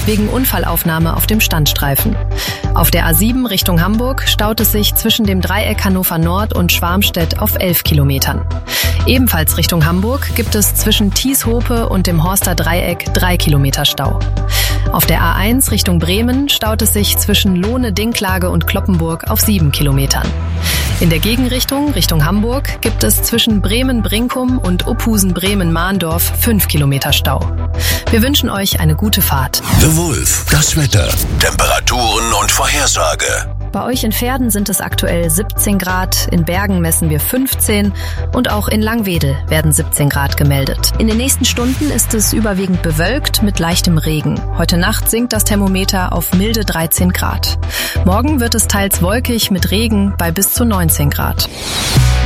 wegen Unfallaufnahme auf dem Standstreifen. Auf der A7 Richtung Hamburg staut es sich zwischen dem Dreieck Hannover Nord und Schwarmstedt auf 11 Kilometern. Ebenfalls Richtung Hamburg gibt es zwischen Thieshope und dem Horster Dreieck 3 Kilometer Stau. Auf der A1 Richtung Bremen staut es sich zwischen Lohne-Dinklage und Cloppenburg auf 7 Kilometern. In der Gegenrichtung Richtung Hamburg gibt es zwischen Bremen-Brinkum und Uphusen-Bremen-Mahndorf 5 Kilometer Stau. Wir wünschen euch eine gute Fahrt. The Wolf, das Wetter, Temperaturen und Vorhersage. Bei euch in Verden sind es aktuell 17 Grad, in Bergen messen wir 15 und auch in Langwedel werden 17 Grad gemeldet. In den nächsten Stunden ist es überwiegend bewölkt mit leichtem Regen. Heute Nacht sinkt das Thermometer auf milde 13 Grad. Morgen wird es teils wolkig mit Regen bei bis zu 19 Grad.